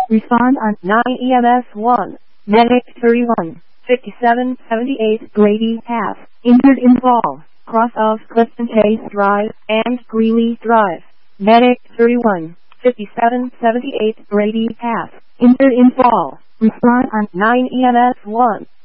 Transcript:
Respond on 9 EMS 1. Medic 31, 5778 Grady Path. Injured in fall. Cross of Clifton Chase Drive and Greeley Drive. Medic 31, 5778 Grady Path. Injured in fall. Respond on 9 EMS 1.